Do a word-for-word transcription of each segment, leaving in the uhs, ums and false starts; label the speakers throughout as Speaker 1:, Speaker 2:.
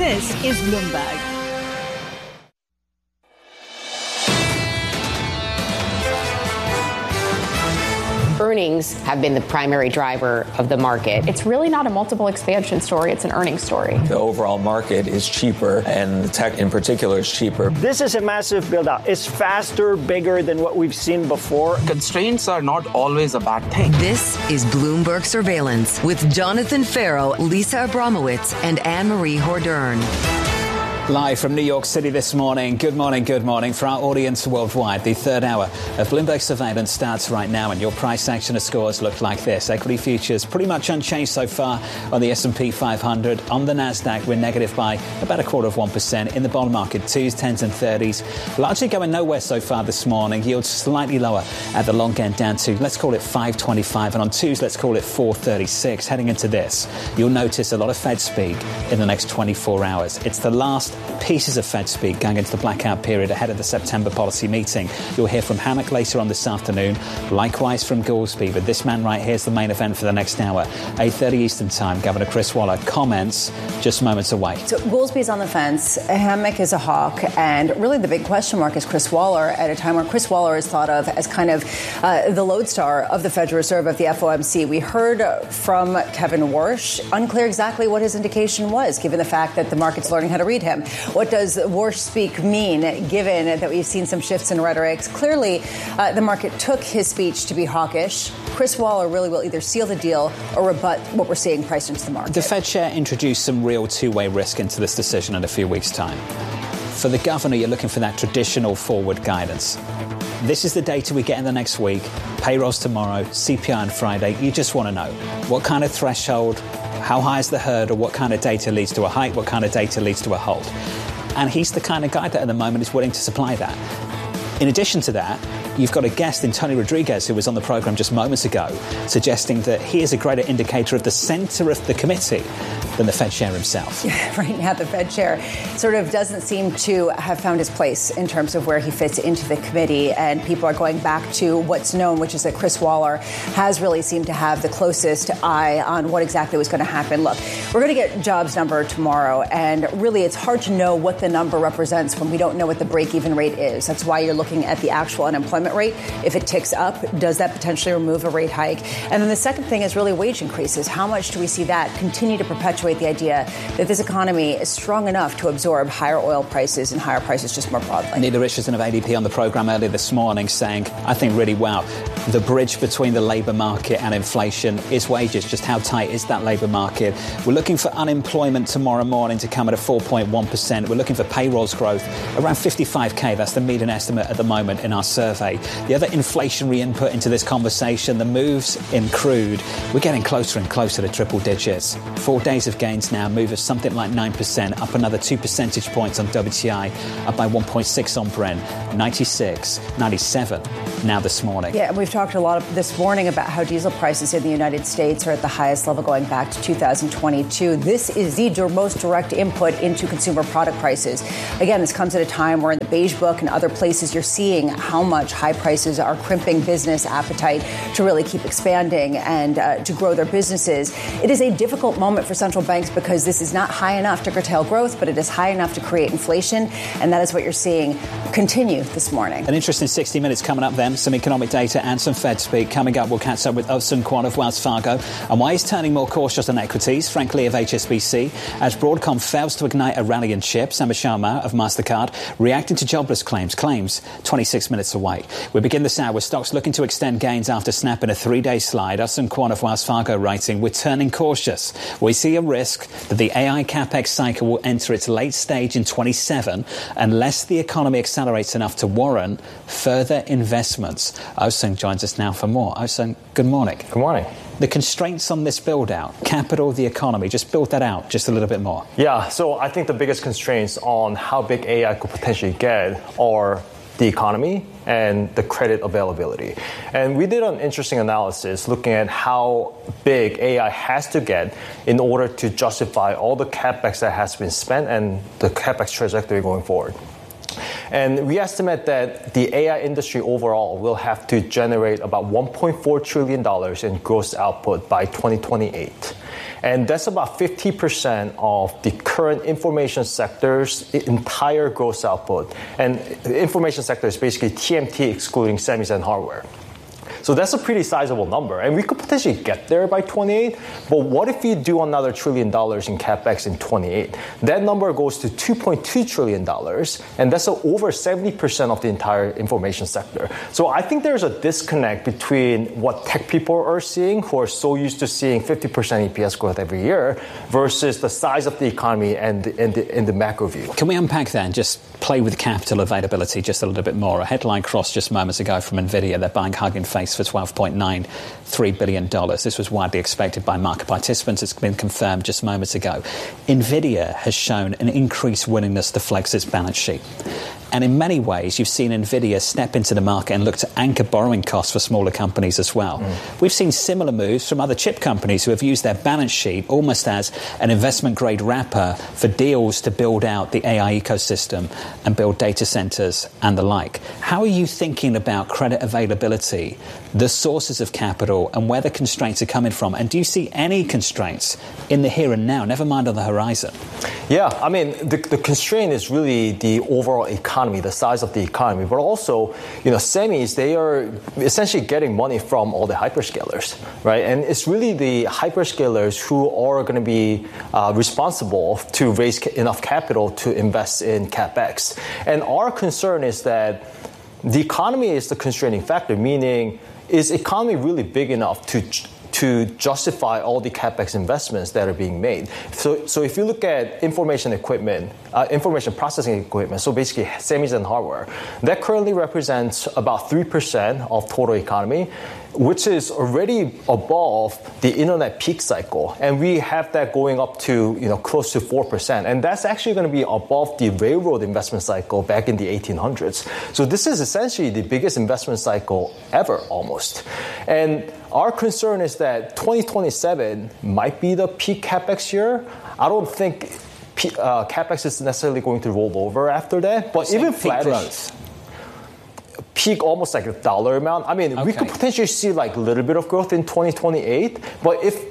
Speaker 1: This is Bloomberg.
Speaker 2: Earnings have been the primary driver of the market.
Speaker 3: It's really not a multiple expansion story. It's an earnings story.
Speaker 4: The overall market is cheaper, and the tech in particular is cheaper.
Speaker 5: This is a massive build-out. It's faster, bigger than what we've seen before.
Speaker 6: Constraints are not always a bad thing.
Speaker 7: This is Bloomberg Surveillance with Jonathan Farrow, Lisa Abramowitz, and Anne-Marie Hordern.
Speaker 8: Live from New York City this morning. Good morning, good morning. For our audience worldwide, the third hour of Bloomberg Surveillance starts right now, and your price action scores look like this. Equity futures pretty much unchanged so far on the S and P five hundred. On the NASDAQ, we're negative by about a quarter of one percent. In the bond market, twos, tens and thirties. Largely going nowhere so far this morning. Yields slightly lower at the long end, down to, let's call it five twenty-five. And on twos, let's call it four thirty-six. Heading into this, you'll notice a lot of Fed speak in the next twenty-four hours. It's the last pieces of Fed speak going into the blackout period ahead of the September policy meeting. You'll hear from Hammack later on this afternoon, likewise from Goolsbee, but this man right here is the main event for the next hour. eight thirty Eastern Time, Governor Chris Waller comments just moments away.
Speaker 9: So Goolsbee's on the fence, Hammack is a hawk, and really the big question mark is Chris Waller at a time where Chris Waller is thought of as kind of uh, the lodestar of the Federal Reserve, of the F O M C. We heard from Kevin Warsh, unclear exactly what his indication was, given the fact that the market's learning how to read him. What does Warsh speak mean, given that we've seen some shifts in rhetoric? Clearly, uh, the market took his speech to be hawkish. Chris Waller really will either seal the deal or rebut what we're seeing priced into the market.
Speaker 8: The Fed chair introduced some real two-way risk into this decision in a few weeks' time. For the governor, you're looking for that traditional forward guidance. This is the data we get in the next week. Payrolls tomorrow, C P I on Friday. You just want to know what kind of threshold, how high is the hurdle, what kind of data leads to a hike, what kind of data leads to a halt. And he's the kind of guy that at the moment is willing to supply that. In addition to that, you've got a guest in Tony Rodriguez, who was on the program just moments ago, suggesting that he is a greater indicator of the center of the committee than the Fed chair himself.
Speaker 9: Yeah, right now, the Fed chair sort of doesn't seem to have found his place in terms of where he fits into the committee. And people are going back to what's known, which is that Chris Waller has really seemed to have the closest eye on what exactly was going to happen. Look, we're going to get jobs number tomorrow. And really, it's hard to know what the number represents when we don't know what the break-even rate is. That's why you're looking at the actual unemployment rate. If it ticks up, does that potentially remove a rate hike? And then the second thing is really wage increases. How much do we see that continue to perpetuate the idea that this economy is strong enough to absorb higher oil prices and higher prices just more broadly?
Speaker 8: Nita Richardson of A D P on the program earlier this morning saying, I think really well, the bridge between the labour market and inflation is wages. Just how tight is that labour market? We're looking for unemployment tomorrow morning to come at a four point one percent. We're looking for payrolls growth around fifty-five K. That's the median estimate at the moment in our survey. The other inflationary input into this conversation, the moves in crude, we're getting closer and closer to triple digits. Four days of gains now, move of something like nine percent, up another two percentage points on W T I, up by one point six on Brent, ninety-six, ninety-seven now this morning.
Speaker 9: Yeah, we've talked a lot this morning about how diesel prices in the United States are at the highest level going back to two thousand twenty-two. This is the most direct input into consumer product prices. Again, this comes at a time where in the Beige Book and other places you're seeing how much high prices are crimping business appetite to really keep expanding and uh, to grow their businesses. It is a difficult moment for central banks because this is not high enough to curtail growth, but it is high enough to create inflation. And that is what you're seeing continue this morning.
Speaker 8: An interesting sixty minutes coming up then. Some economic data and some Fed speak. Coming up, we'll catch up with Sun Kwon of Wells Fargo and why he's turning more cautious on equities, frankly, of H S B C, as Broadcom fails to ignite a rally in chips. Emma Sharma of MasterCard reacting to jobless claims. Claims twenty-six minutes away. We begin this hour with stocks looking to extend gains after snapping a three-day slide. Sun Kwon of Wells Fargo writing, we're turning cautious. We see a risk that the A I capex cycle will enter its late stage in twenty-seven unless the economy accelerates enough to warrant further investments. Sun joins us now for more. Sun, good morning.
Speaker 10: Good morning.
Speaker 8: The constraints on this build-out, capital, the economy, just build that out just a little bit more.
Speaker 10: Yeah, so I think the biggest constraints on how big A I could potentially get are the economy and the credit availability. And we did an interesting analysis looking at how big A I has to get in order to justify all the capex that has been spent and the capex trajectory going forward. And we estimate that the A I industry overall will have to generate about one point four trillion dollars in gross output by twenty twenty-eight. And that's about fifty percent of the current information sector's entire gross output. And the information sector is basically T M T excluding semis and hardware. So that's a pretty sizable number. And we could potentially get there by twenty-eight. But what if we do another trillion dollars in CapEx in twenty-eight? That number goes to two point two trillion dollars. And that's over seventy percent of the entire information sector. So I think there's a disconnect between what tech people are seeing, who are so used to seeing fifty percent E P S growth every year, versus the size of the economy and the, and the, and the macro view.
Speaker 8: Can we unpack that and just play with capital availability just a little bit more? A headline crossed just moments ago from NVIDIA. They're buying Hugging Face for twelve point nine three billion dollars. This was widely expected by market participants. It's been confirmed just moments ago. NVIDIA has shown an increased willingness to flex its balance sheet. And in many ways, you've seen NVIDIA step into the market and look to anchor borrowing costs for smaller companies as well. Mm. We've seen similar moves from other chip companies who have used their balance sheet almost as an investment-grade wrapper for deals to build out the A I ecosystem and build data centers and the like. How are you thinking about credit availability, the sources of capital, and where the constraints are coming from? And do you see any constraints in the here and now, never mind on the horizon?
Speaker 10: Yeah, I mean, the, the constraint is really the overall economy, the size of the economy, but also, you know, semis, they are essentially getting money from all the hyperscalers, right? And it's really the hyperscalers who are going to be uh, responsible to raise ca- enough capital to invest in CapEx. And our concern is that the economy is the constraining factor, meaning is economy really big enough to to justify all the CapEx investments that are being made. So, so if you look at information equipment, uh, information processing equipment, so basically semis and hardware, that currently represents about three percent of total economy, which is already above the internet peak cycle. And we have that going up to, you know, close to four percent. And that's actually going to be above the railroad investment cycle back in the eighteen hundreds. So this is essentially the biggest investment cycle ever, almost. And our concern is that twenty twenty-seven might be the peak CapEx year. I don't think P, uh, CapEx is necessarily going to roll over after that. But even flat growth. Peak almost like a dollar amount. I mean, okay. We could potentially see like a little bit of growth in twenty twenty-eight. But if,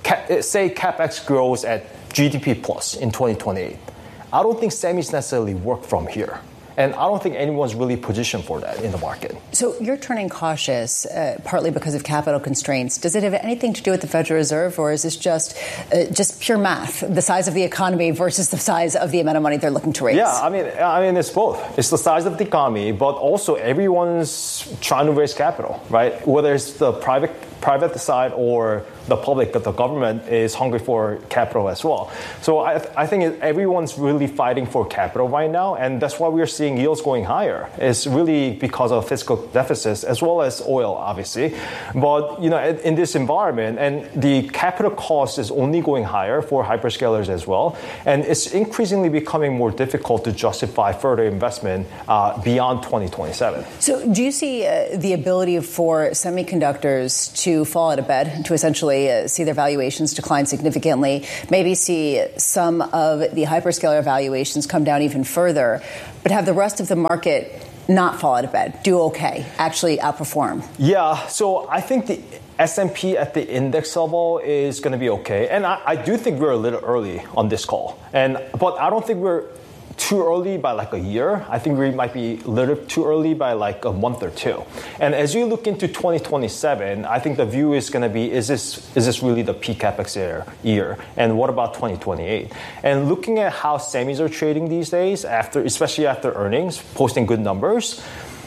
Speaker 10: say, CapEx grows at G D P plus in twenty twenty-eight, I don't think semis necessarily work from here. And I don't think anyone's really positioned for that in the market.
Speaker 9: So you're turning cautious, uh, partly because of capital constraints. Does it have anything to do with the Federal Reserve, or is this just uh, just pure math, the size of the economy versus the size of the amount of money they're looking to raise?
Speaker 10: Yeah, I mean, I mean, it's both. It's the size of the economy, but also everyone's trying to raise capital, right? Whether it's the private private side or the public, the government is hungry for capital as well. So I, I think everyone's really fighting for capital right now, and that's why we're seeing yields going higher. It's really because of fiscal deficits as well as oil, obviously. But you know, in, in this environment, and the capital cost is only going higher for hyperscalers as well, and it's increasingly becoming more difficult to justify further investment uh, beyond twenty twenty-seven.
Speaker 9: So, do you see uh, the ability for semiconductors to to fall out of bed, to essentially uh, see their valuations decline significantly, maybe see some of the hyperscaler valuations come down even further, but have the rest of the market not fall out of bed, do okay, actually outperform?
Speaker 10: Yeah, so I think the S and P at the index level is going to be okay. And I, I do think we're a little early on this call. And but I don't think we're too early by like a year. I think we might be a little too early by like a month or two. And as you look into twenty twenty-seven, I think the view is going to be, is this is this really the peak CapEx year, year? And what about twenty twenty-eight? And looking at how semis are trading these days, after especially after earnings, posting good numbers,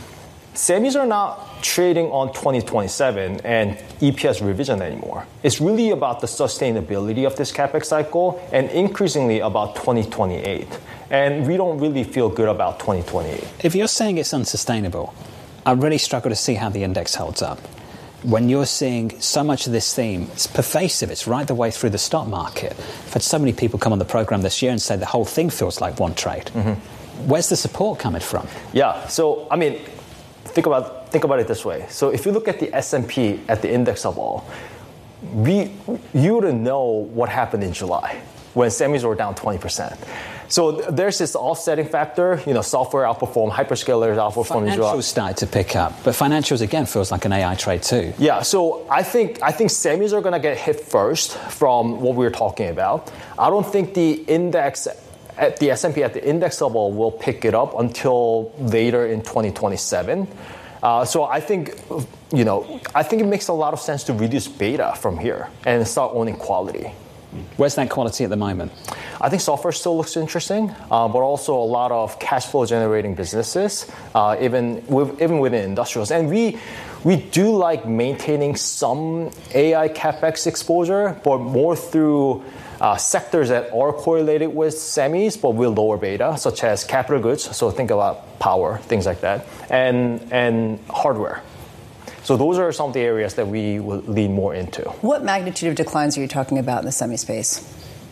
Speaker 10: semis are not trading on twenty twenty-seven and E P S revision anymore. It's really about the sustainability of this CapEx cycle and increasingly about twenty twenty-eight. And we don't really feel good about twenty twenty-eight.
Speaker 8: If you're saying it's unsustainable, I really struggle to see how the index holds up. When you're seeing so much of this theme, it's pervasive, it's right the way through the stock market. I've had so many people come on the program this year and say the whole thing feels like one trade. Mm-hmm. Where's the support coming from?
Speaker 10: Yeah, so, I mean, think about think about it this way. So if you look at the S and P at the index level, we you wouldn't know what happened in July. when semis were down twenty percent. So there's this offsetting factor. You know, software outperform, hyperscalers outperform as well.
Speaker 8: Financials started to pick up, but financials again feels like an A I trade too.
Speaker 10: Yeah, so I think I think semis are going to get hit first from what we were talking about. I don't think the index at the S and P at the index level will pick it up until later in twenty twenty-seven. Uh, so I think, you know, I think it makes a lot of sense to reduce beta from here and start owning quality.
Speaker 8: Where's that quality at the moment?
Speaker 10: I think software still looks interesting, uh, but also a lot of cash flow generating businesses, uh, even with, even within industrials. And we we do like maintaining some A I CapEx exposure, but more through uh, sectors that are correlated with semis, but with lower beta, such as capital goods. So think about power, things like that, and and hardware. So those are some of the areas that we will lean more into.
Speaker 9: What magnitude of declines are you talking about in the semi space?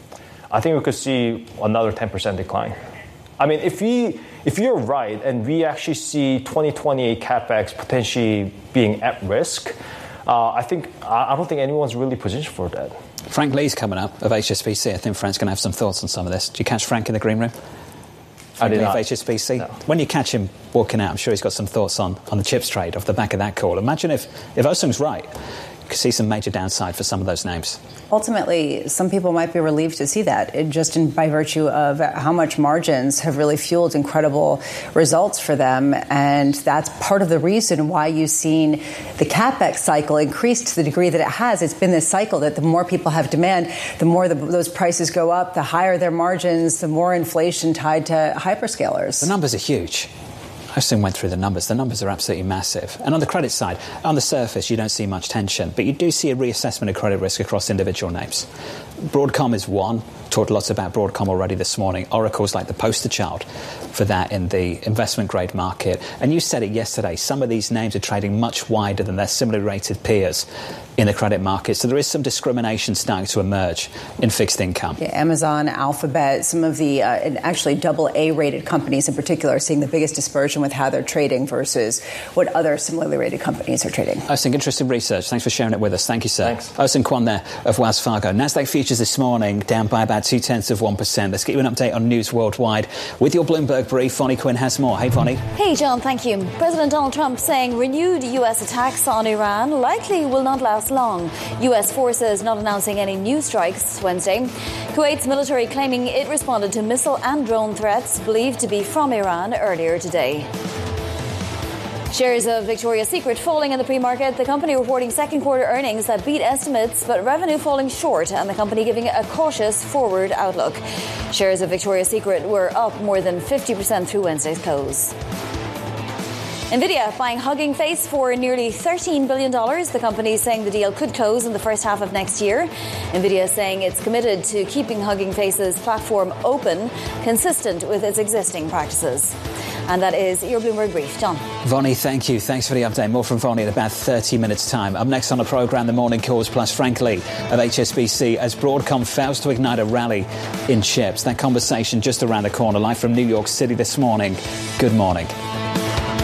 Speaker 10: I think we could see another ten percent decline. I mean, if we if you're right and we actually see twenty twenty-eight CapEx potentially being at risk, uh, I think I don't think anyone's really positioned for that.
Speaker 8: Frank Lee's coming up of H S B C. I think Frank's going to have some thoughts on some of this. Did you catch Frank in the green room?
Speaker 10: I did not.
Speaker 8: Of H S B C.
Speaker 10: No.
Speaker 8: When you catch him walking out, I'm sure he's got some thoughts on, on the chips trade off the back of that call. Imagine if, if Osung's right, you could see some major downside for some of those names.
Speaker 9: Ultimately, some people might be relieved to see that, it just in, by virtue of how much margins have really fueled incredible results for them. And that's part of the reason why you've seen the CapEx cycle increase to the degree that it has. It's been this cycle that the more people have demand, the more the, those prices go up, the higher their margins, the more inflation tied to hyperscalers.
Speaker 8: The numbers are huge. I soon went through the numbers. The numbers are absolutely massive. And on the credit side, on the surface, you don't see much tension, but you do see a reassessment of credit risk across individual names. Broadcom is one. Talked lots about Broadcom already this morning. Oracle's like the poster child for that in the investment grade market. And you said it yesterday, some of these names are trading much wider than their similarly rated peers in the credit market. So there is some discrimination starting to emerge in fixed income.
Speaker 9: Yeah, Amazon, Alphabet, some of the uh, actually double A rated companies in particular are seeing the biggest dispersion with how they're trading versus what other similarly rated companies are trading.
Speaker 8: I think interesting research. Thanks for sharing it with us. Thank you, sir.
Speaker 10: Thanks.
Speaker 8: Osung Kwon there of Wells Fargo. Nasdaq futures this morning down by about two-tenths of one percent. Let's get you an update on news worldwide with your Bloomberg brief. Vonnie Quinn has more. Hey, Vonnie.
Speaker 1: Hey, John. Thank you. President Donald Trump saying renewed U S attacks on Iran likely will not last long. U S forces not announcing any new strikes Wednesday. Kuwait's military claiming it responded to missile and drone threats believed to be from Iran earlier today. Shares of Victoria's Secret falling in the pre-market. The company reporting second quarter earnings that beat estimates, but revenue falling short, and the company giving a cautious forward outlook. Shares of Victoria's Secret were up more than fifty percent through Wednesday's close. NVIDIA buying Hugging Face for nearly thirteen billion dollars. The company is saying the deal could close in the first half of next year. NVIDIA is saying it's committed to keeping Hugging Face's platform open, consistent with its existing practices. And that is your Bloomberg Brief. John.
Speaker 8: Vonnie, thank you. Thanks for the update. More from Vonnie in about thirty minutes' time. Up next on the programme, the Morning Calls plus Frank Lee of H S B C as Broadcom fails to ignite a rally in chips. That conversation just around the corner. Live from New York City this morning. Good morning.